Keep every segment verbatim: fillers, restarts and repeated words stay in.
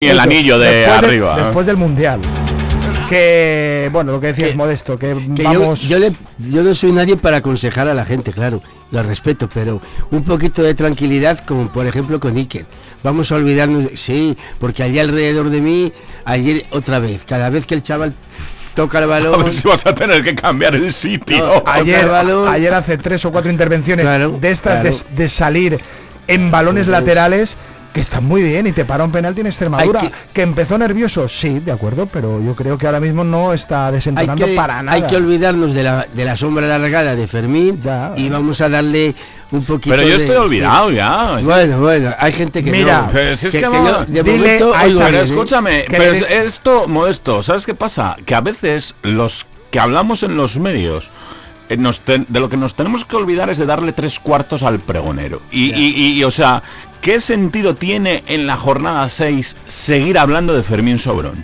Y el anillo de después arriba. De, después del Mundial. Que, bueno, lo que decías, que, Modesto, que, que vamos... Yo, yo, le, yo no soy nadie para aconsejar a la gente, claro, lo respeto, pero un poquito de tranquilidad, como por ejemplo con Iker. Vamos a olvidarnos, de, sí, porque allí alrededor de mí, ayer otra vez, cada vez que el chaval toca el balón... A ver si vas a tener que cambiar el sitio. No, ayer, balón, ayer hace tres o cuatro intervenciones claro, de estas claro. de, de salir en balones Entonces, laterales... que está muy bien y te para un penalti en Extremadura. que, que empezó nervioso, sí, de acuerdo, pero yo creo que ahora mismo no está desentonando hay que, para nada. Hay que olvidarnos de la, de la sombra alargada de Fermín ya, y vamos a darle un poquito. Pero yo de, estoy olvidado de, ya. Bueno, bueno, hay gente que Mira, no. Pero si es que, que, que vamos, yo, de dile momento, a oigo esa- Pero bien, ¿eh? escúchame, que pero le- esto, Modesto, ¿sabes qué pasa? Que a veces los que hablamos en los medios eh, nos ten, de lo que nos tenemos que olvidar es de darle tres cuartos al pregonero. Y, y, y, y, o sea, ¿qué sentido tiene en la jornada seis seguir hablando de Fermín Sobrón?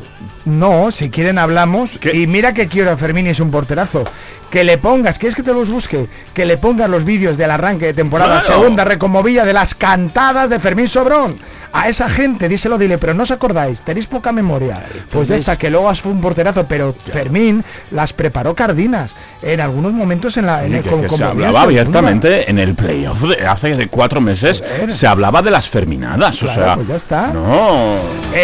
No, si quieren hablamos. ¿Qué? Y mira que quiero a Fermín y es un porterazo. Que le pongas, ¿quieres que te los busque? Que le pongas los vídeos del arranque de temporada Claro. segunda recomovilla de las cantadas de Fermín Sobrón. A esa gente, díselo, dile, pero no os acordáis, tenéis poca memoria. Pues ya está, que luego fue un porterazo, pero Fermín las preparó Cardinas en algunos momentos en la en el, que, como, que como se bien hablaba segunda. abiertamente en el playoff de hace de cuatro meses. Joder. Se hablaba de las Ferminadas, Claro, o sea, pues ya está. no.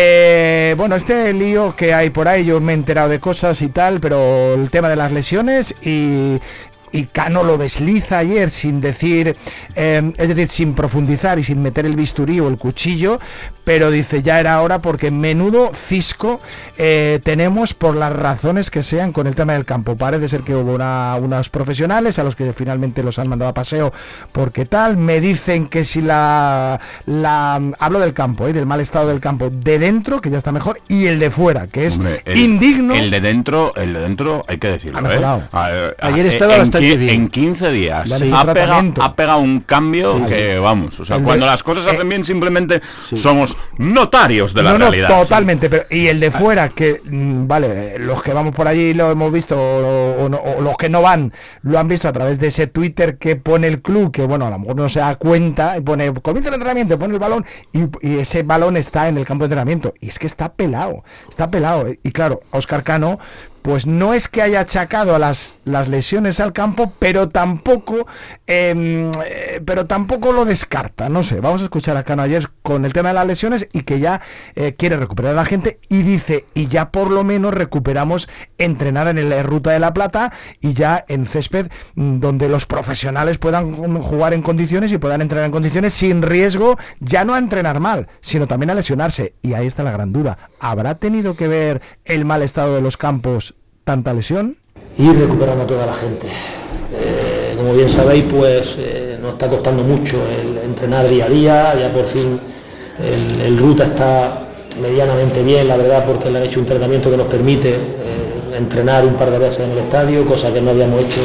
Eh, bueno, este lío que hay por ahí, yo me he enterado de cosas y tal, pero el tema de las lesiones y... y Cano lo desliza ayer sin decir, eh, es decir, sin profundizar y sin meter el bisturí o el cuchillo, pero dice ya era hora porque menudo cisco eh, tenemos por las razones que sean con el tema del campo. Parece ser que hubo una, unos profesionales a los que finalmente los han mandado a paseo porque tal, me dicen que si la, la hablo del campo, eh, del mal estado del campo, de dentro, que ya está mejor, y el de fuera, que es Hombre, el, indigno. El de dentro, el de dentro, hay que decirlo, Ha mejorado. ¿eh? A- a- Ayer eh, estaba en bastante qui- bien. En quince días Le han ha hecho pegado, tratamiento. ha pegado un cambio Sí. que vamos, o sea, El cuando de- las cosas se eh, hacen bien simplemente sí. somos notarios de la No, no, realidad. totalmente, pero y el de fuera, que mm, vale, eh, los que vamos por allí lo hemos visto, o, o no- o los que no van, lo han visto a través de ese Twitter que pone el club, que bueno, a lo mejor no se da cuenta, y pone, comienza el entrenamiento, pone el balón, y, y ese balón está en el campo de entrenamiento, y es que está pelado, está pelado, y claro, Óscar Cano, pues no es que haya achacado a las, las lesiones al campo, pero tampoco eh, eh, pero tampoco lo descarta, no sé, vamos a escuchar a Cano ayer con el tema de las lesiones y que ya eh, quiere recuperar a la gente y dice, y ya por lo menos recuperamos entrenar en la Ruta de la Plata y ya en césped mm, donde los profesionales puedan jugar en condiciones y puedan entrenar en condiciones sin riesgo, ya no a entrenar mal, sino también a lesionarse, y ahí está la gran duda, ¿habrá tenido que ver el mal estado de los campos tanta lesión? Y recuperando a toda la gente. Eh, como bien sabéis, pues eh, nos está costando mucho el entrenar día a día, ya por fin el, el Ruta está medianamente bien, la verdad, porque le han hecho un tratamiento que nos permite eh, entrenar un par de veces en el estadio, cosa que no habíamos hecho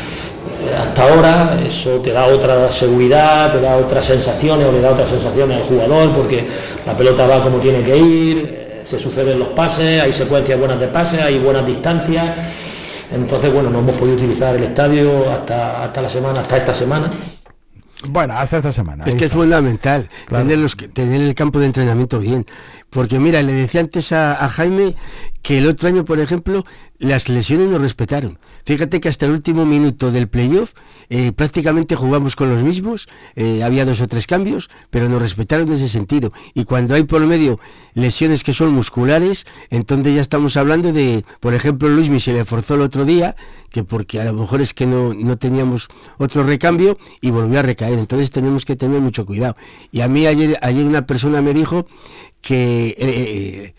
eh, hasta ahora. Eso te da otra seguridad, te da otras sensaciones o le da otras sensaciones al jugador, porque la pelota va como tiene que ir, se suceden los pases, hay secuencias buenas de pases, hay buenas distancias, entonces bueno, no hemos podido utilizar el estadio hasta, hasta la semana, hasta esta semana. Bueno, hasta esta semana. Es ahí que es está. fundamental Claro. tener, los, que- tener el campo de entrenamiento bien. Porque mira, le decía antes a, a Jaime que el otro año, por ejemplo, las lesiones nos respetaron. Fíjate que hasta el último minuto del playoff eh, prácticamente jugamos con los mismos, eh, había dos o tres cambios, pero nos respetaron en ese sentido. Y cuando hay por medio lesiones que son musculares, entonces ya estamos hablando de, por ejemplo, Luismi se le forzó el otro día, que porque a lo mejor es que no, no teníamos otro recambio y volvió a recaer. Entonces tenemos que tener mucho cuidado. Y a mí ayer, ayer una persona me dijo que eh,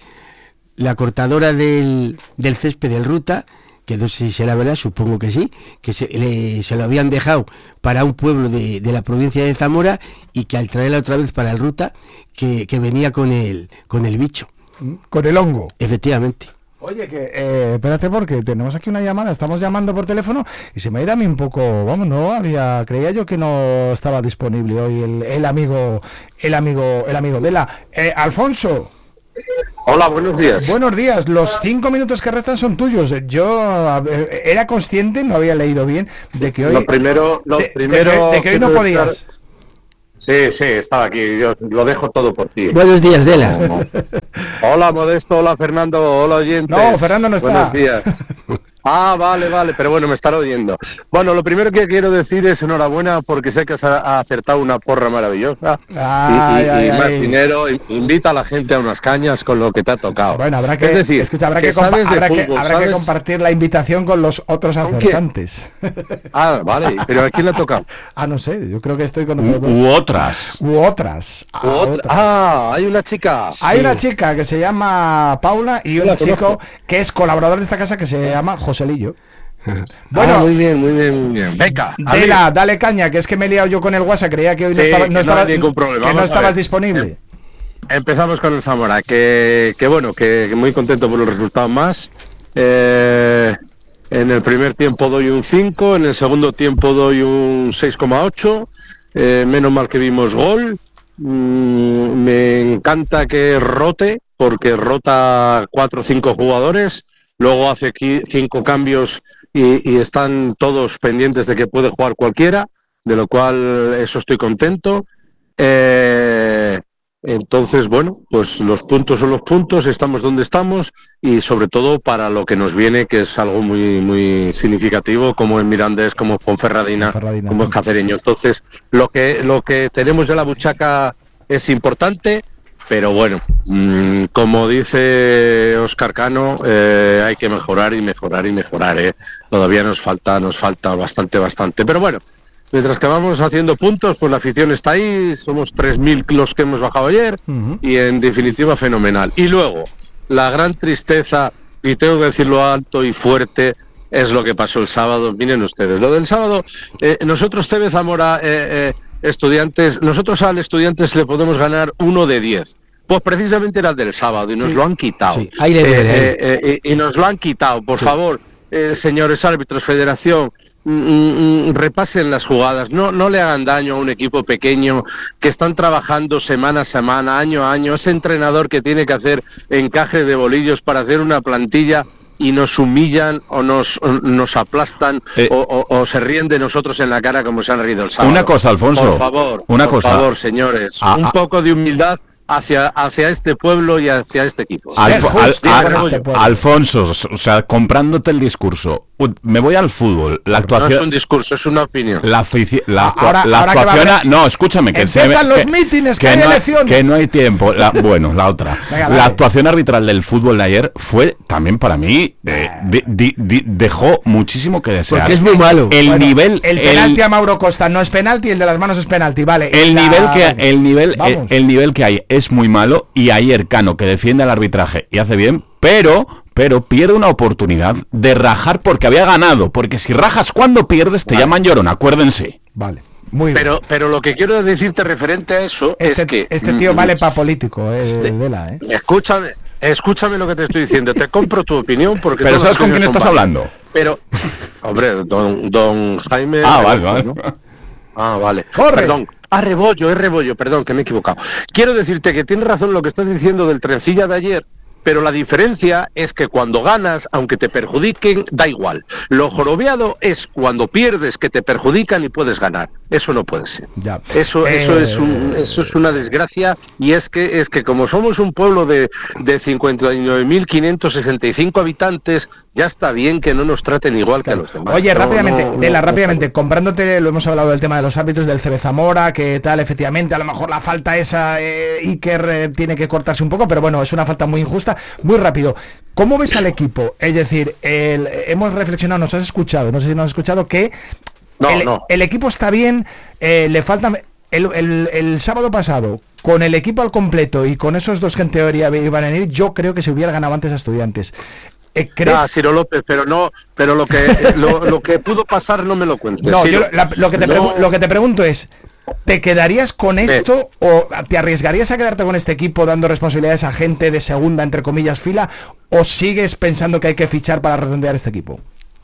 la cortadora del, del césped del Ruta, que no sé si será verdad, supongo que sí, que se, le, se lo habían dejado para un pueblo de, de la provincia de Zamora y que al traerla otra vez para el Ruta, que, que venía con el, con el bicho. Con el hongo. Efectivamente. Oye, que eh, espérate porque tenemos aquí una llamada, estamos llamando por teléfono y se me ha ido a mí un poco, vamos, no había, creía yo que no estaba disponible hoy el, el amigo, el amigo, el amigo de la, eh, Alfonso. Hola, buenos días. Buenos días, los cinco minutos que restan son tuyos. Yo eh, era consciente, no había leído bien, de que hoy... Lo primero, lo de, primero de que, de que hoy no quiero podías. desear- Sí, sí, estaba aquí, yo lo dejo todo por ti. Buenos días, Dela. Hola, Modesto, hola, Fernando, hola, oyentes. No, Fernando no está. Buenos días. Ah, vale, vale, pero bueno, me estará oyendo. Bueno, lo primero que quiero decir es enhorabuena porque sé que has acertado una porra maravillosa. Ay, y y, ay, y ay. más dinero, invita a la gente a unas cañas con lo que te ha tocado. Bueno, habrá que, es decir, escucha, habrá que, que, compa- sabes de habrá que- fútbol, habrá que ¿sabes? compartir la invitación con los otros ¿Con quién? acertantes. Ah, vale, pero ¿a quién le ha tocado? Ah, no sé, yo creo que estoy con U, otros dos. u otras. U otras. Ah, Otra- otras. Ah, hay una chica. Hay una chica que se llama Paula y Yo un la chico conozco. que es colaborador de esta casa que se llama Joselillo. Bueno, Bueno, muy bien, muy bien, muy bien. Venga, Dela, dale caña, que es que me he liado yo con el WhatsApp, creía que hoy no, Sí, estaba, que no, no hay estabas, ningún problema. que no Vamos a estabas ver. disponible. Empezamos con el Zamora, que, que bueno, que, que muy contento por los resultados más. Eh, en el primer tiempo doy un cinco, en el segundo tiempo doy un seis coma ocho. Eh, menos mal que vimos gol. Mm, me encanta que rote, porque rota cuatro o cinco jugadores. Luego hace qui- cinco cambios y, y están todos pendientes de que puede jugar cualquiera, de lo cual eso estoy contento. Eh, entonces, bueno, pues los puntos son los puntos, estamos donde estamos y sobre todo para lo que nos viene, que es algo muy muy significativo, como en Mirandés, como en Ponferradina, Ponferradina. como en Cacereño. Entonces, lo que lo que tenemos de la buchaca es importante, pero bueno, mmm, como dice Óscar Cano, eh, hay que mejorar y mejorar y mejorar, ¿eh? Todavía nos falta, nos falta bastante, bastante. Pero bueno, mientras que vamos haciendo puntos, pues la afición está ahí, somos tres mil los que hemos bajado ayer, Ujú. y en definitiva fenomenal. Y luego, la gran tristeza, y tengo que decirlo alto y fuerte, es lo que pasó el sábado. Miren ustedes, lo del sábado, eh, nosotros, T V Zamora, eh, eh, estudiantes, nosotros al Estudiantes le podemos ganar uno de diez. Pues precisamente era el del sábado y nos lo han quitado. Sí, ahí le viene, Eh, eh, eh, y nos lo han quitado. Por favor, eh, señores árbitros, federación, mm, mm, repasen las jugadas, no, no le hagan daño a un equipo pequeño que están trabajando semana a semana, año a año. Ese entrenador que tiene que hacer encaje de bolillos para hacer una plantilla y nos humillan o nos, o nos aplastan Eh. o, o- o se ríen de nosotros en la cara como se han reído el sábado. Una cosa, Alfonso. Por favor, Una por cosa. favor, señores, Ah, un ah. poco de humildad hacia, hacia este pueblo y hacia este equipo. Alfo- Justo, al- digo, al- con este pueblo. Alfonso, o sea, comprándote el discurso, u- me voy al fútbol. La No es actuación. un discurso, es una opinión. La, afici- la, actua- Ahora- la ahora que va a actuación. haber- a- no, escúchame, que se Empiezan me- los mítines, que hay no elecciones. que no hay tiempo. La- bueno, la otra. Venga, la dale. actuación arbitral del fútbol de ayer fue también para mí. eh, di- di- di- dejó muchísimo que desear. Porque es muy malo. El Bueno, nivel. El el- penalti a Mauro Costa no es penalti, el de las manos es penalti, vale. el La- nivel que el nivel el, Vamos. el nivel que hay es muy malo y ayer Cano, que defiende al arbitraje y hace bien, pero pero pierde una oportunidad de rajar porque había ganado, porque si rajas cuando pierdes te llaman llorón, acuérdense. Vale, muy bien. Pero, pero lo que quiero decirte referente a eso Este, es que... este tío mm, vale para político, eh, Vela, eh. Escúchame, escúchame lo que te estoy diciendo. Te compro tu opinión porque... Pero todas ¿sabes las con quién opiniones estás son hablando? válidas. Pero, hombre, don, don Jaime... Ah, vale, Rebollo, vale. ¿no? Ah, vale. Corre. Perdón. Ah, Rebollo, es Rebollo, perdón, que me he equivocado. Quiero decirte que tienes razón lo que estás diciendo del trencilla de ayer, pero la diferencia es que cuando ganas, aunque te perjudiquen, da igual. Lo jorobeado es cuando pierdes, que te perjudican y puedes ganar. Eso no puede ser. Ya. Eso, eso Eh, es un, eso es una desgracia, y es que es que como somos un pueblo de, de cincuenta y nueve mil quinientos sesenta y cinco habitantes, ya está bien que no nos traten igual que a los demás. Oye, No, rápidamente, no, no, Dela, no rápidamente, está comprándote, lo hemos hablado del tema de los árbitros del C B Zamora, que tal, efectivamente, a lo mejor la falta esa, eh, Iker eh, tiene que cortarse un poco, pero bueno, es una falta muy injusta. Muy rápido, ¿cómo ves al equipo? Es decir, el- hemos reflexionado, nos has escuchado, no sé si nos has escuchado, que No, el, no. el equipo está bien, eh, le falta... El, el- el sábado pasado, con el equipo al completo y con esos dos que en teoría iban a ir, yo creo que se hubiera ganado antes a Estudiantes. Eh, ¿crees? Ah, Ciro López, pero no, pero lo que lo, lo que pudo pasar no me lo cuentes. No, Ciro. yo la- lo, que te No. pregu- lo que te pregunto es, ¿te quedarías con esto o te arriesgarías a quedarte con este equipo dando responsabilidades a gente de segunda, entre comillas, fila, o sigues pensando que hay que fichar para redondear este equipo?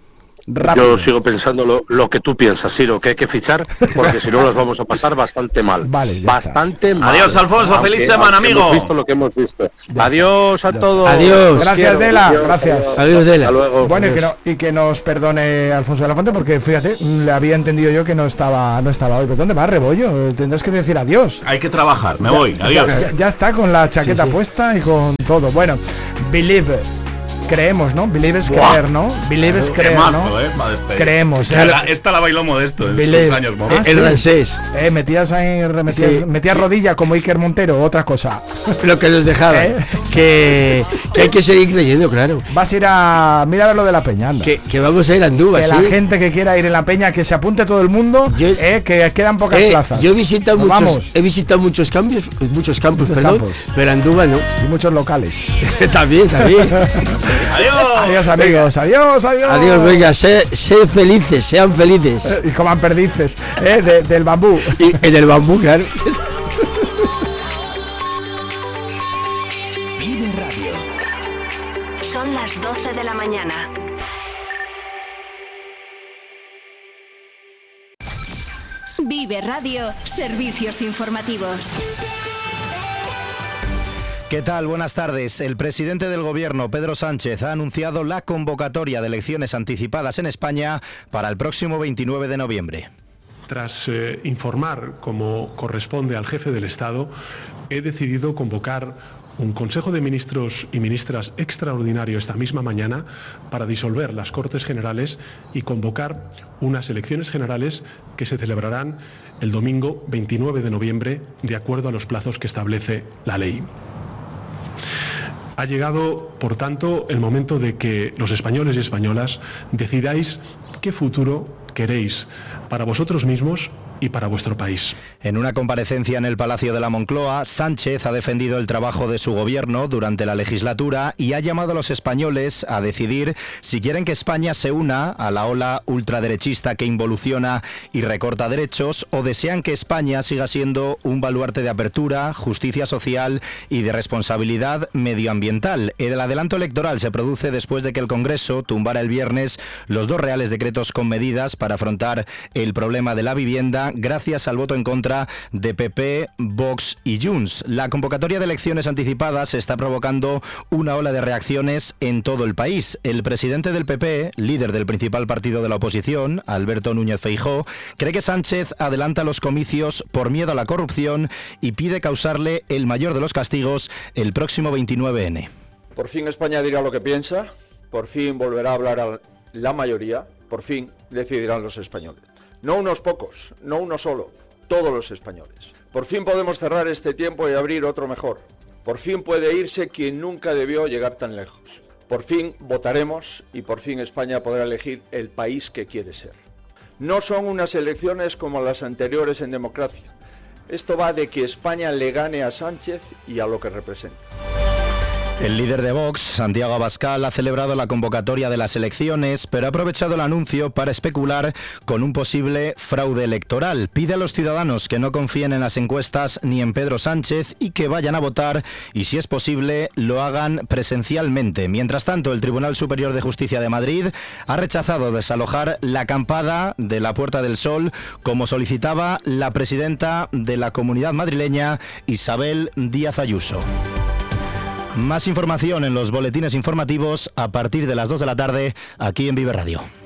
Rápido. Yo sigo pensando lo, lo que tú piensas, Siro, que hay que fichar, porque si no las vamos a pasar bastante mal. Vale, bastante está. mal. Adiós, Alfonso, aunque, feliz semana, amigo. Hemos visto lo que hemos visto. Ya Adiós está. a Ya todos. Adiós. Os Gracias, quiero. Dela, Adiós, gracias. adiós. Adiós, Dela. Hasta luego. Bueno, y que, Adiós. no, y que nos perdone Alfonso de la Fuente, porque fíjate, le había entendido yo que no estaba no estaba hoy. ¿Pero dónde va, Rebollo? Tendrás que decir adiós. Hay que trabajar, me voy, adiós. Ya, ya está con la chaqueta Sí, sí. puesta y con todo. Bueno, believe. Creemos, ¿no? Believe es Buah. creer, ¿no? Believe es creer, Temazo, ¿no? eh, para despedir. Creemos, Que ¿eh? la- Esta la bailó Modesto en Believe. sus años Ah, mozos. sí. El francés, Eh, metías ahí, metías, Sí. metías rodilla como Iker Montero, otra cosa. lo que nos dejaba, ¿Eh? que, que hay que seguir creyendo, claro. Vas a ir a... Mira a ver lo de la Peña, anda. Que, que vamos a ir a Andúba, Que ¿sí? la gente que quiera ir en la Peña, que se apunte todo el mundo, Yo- eh, que quedan pocas Eh, plazas. yo he visitado Nos muchos, vamos. he visitado muchos cambios, muchos campos, Muchos perdón, campos. pero Andúba no. Y muchos locales. también, también. Adiós. Adiós, amigos. Adiós, adiós. Adiós, venga, sé, sé felices, sean felices. Eh, Y coman perdices, eh, de- del bambú. Y en el bambú, claro. Vive Radio. Son las doce de la mañana. Vive Radio, servicios informativos. ¿Qué tal? Buenas tardes. El presidente del Gobierno, Pedro Sánchez, ha anunciado la convocatoria de elecciones anticipadas en España para el próximo veintinueve de noviembre. Tras eh, informar, como corresponde al jefe del Estado, he decidido convocar un Consejo de Ministros y Ministras extraordinario esta misma mañana para disolver las Cortes Generales y convocar unas elecciones generales que se celebrarán el domingo veintinueve de noviembre, de acuerdo a los plazos que establece la ley. Ha llegado, por tanto, el momento de que los españoles y españolas decidáis qué futuro queréis para vosotros mismos y para vuestro país. En una comparecencia en el Palacio de la Moncloa, Sánchez ha defendido el trabajo de su gobierno durante la legislatura y ha llamado a los españoles a decidir si quieren que España se una a la ola ultraderechista que involuciona y recorta derechos, o desean que España siga siendo un baluarte de apertura, justicia social y de responsabilidad medioambiental. El adelanto electoral se produce después de que el Congreso tumbara el viernes los dos reales decretos con medidas para afrontar el problema de la vivienda, gracias al voto en contra de P P, Vox y Junts. La convocatoria de elecciones anticipadas está provocando una ola de reacciones en todo el país. El presidente del P P, líder del principal partido de la oposición, Alberto Núñez Feijóo, cree que Sánchez adelanta los comicios por miedo a la corrupción y pide causarle el mayor de los castigos el próximo veintinueve ene. Por fin España dirá lo que piensa, por fin volverá a hablar a la mayoría, por fin decidirán los españoles. No unos pocos, no uno solo, todos los españoles. Por fin podemos cerrar este tiempo y abrir otro mejor. Por fin puede irse quien nunca debió llegar tan lejos. Por fin votaremos y por fin España podrá elegir el país que quiere ser. No son unas elecciones como las anteriores en democracia. Esto va de que España le gane a Sánchez y a lo que representa. El líder de Vox, Santiago Abascal, ha celebrado la convocatoria de las elecciones, pero ha aprovechado el anuncio para especular con un posible fraude electoral. Pide a los ciudadanos que no confíen en las encuestas ni en Pedro Sánchez y que vayan a votar y, si es posible, lo hagan presencialmente. Mientras tanto, el Tribunal Superior de Justicia de Madrid ha rechazado desalojar la acampada de la Puerta del Sol, como solicitaba la presidenta de la Comunidad Madrileña, Isabel Díaz Ayuso. Más información en los boletines informativos a partir de las dos de la tarde aquí en Vive Radio.